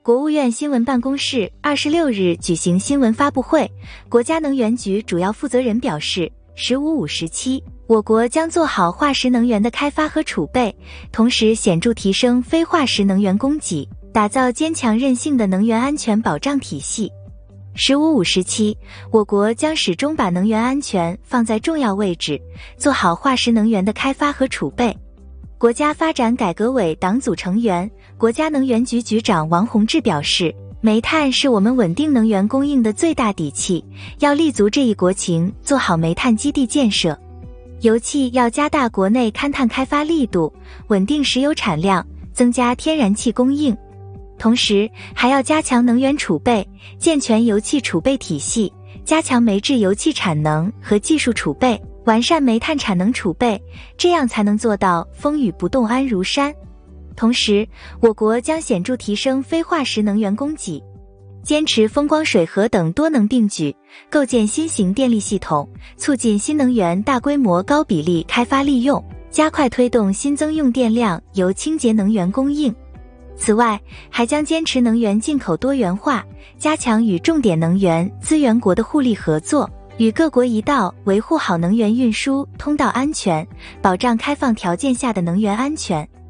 国务院新闻办公室26日举行新闻发布会，国家能源局主要负责人表示，“15-5时期，我国将做好化石能源的开发和储备，同时显著提升非化石能源供给，打造坚强韧性的能源安全保障体系。“15-5时期，我国将始终把能源安全放在重要位置，做好化石能源的开发和储备。”国家发展改革委党组成员、国家能源局局长王洪志表示，煤炭是我们稳定能源供应的最大底气，要立足这一国情，做好煤炭基地建设。油气要加大国内勘探开发力度，稳定石油产量，增加天然气供应。同时，还要加强能源储备，健全油气储备体系，加强煤制油气产能和技术储备，完善煤炭产能储备，这样才能做到风雨不动安如山。同时，我国将显著提升非化石能源供给，坚持风光水核等多能并举，构建新型电力系统，促进新能源大规模高比例开发利用，加快推动新增用电量由清洁能源供应。此外，还将坚持能源进口多元化，加强与重点能源资源国的互利合作，与各国一道维护好能源运输通道安全，保障开放条件下的能源安全。